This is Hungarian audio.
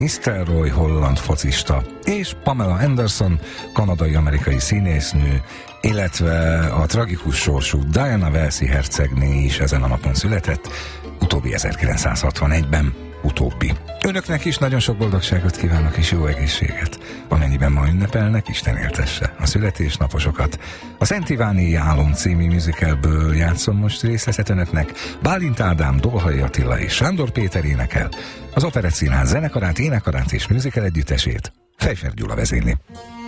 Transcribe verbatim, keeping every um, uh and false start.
Nistelrooy holland focista, és Pamela Anderson, kanadai-amerikai színésznő, illetve a tragikus sorsú Diana Welsi hercegné is ezen a napon született, utóbbi ezerkilencszázhatvanegyben, utóbbi. Önöknek is nagyon sok boldogságot kívánok és jó egészséget. Amennyiben ma ünnepelnek, Isten éltesse a születésnaposokat. A Szent Iváni Álom című musicalből játszom most részletet önöknek. Bálint Ádám, Dolhai Attila és Sándor Péter énekel. Az Operett Színház zenekarát, énekarát és musical együttesét Fejfer Gyula vezényli.